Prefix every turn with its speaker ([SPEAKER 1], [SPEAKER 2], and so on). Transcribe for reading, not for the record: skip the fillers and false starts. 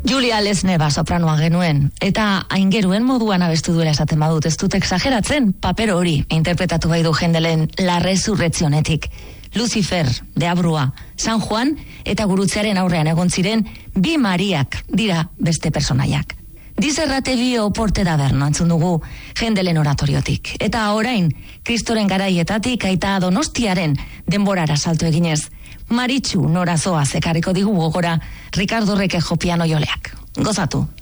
[SPEAKER 1] Julia Lesneva sopranoa genuen, eta aingeruen moduan abestu duela esaten badut, ez dut exageratzen, paper hori interpretatu bai du Händelen La Resurreccionetik. Lucifer, Deabrua, San Juan eta Gurutzearen aurrean egon ziren bi Mariak dira beste personaiak. Dizerrate bio porte da berno entzun dugu Händelen oratoriotik. Eta orain, Kristoren garaietatik aita Donostiaren denborara salto eginez, Maritxu norazoa zekarriko digu gogora Ricardo Requejo piano joleak. Gozatu!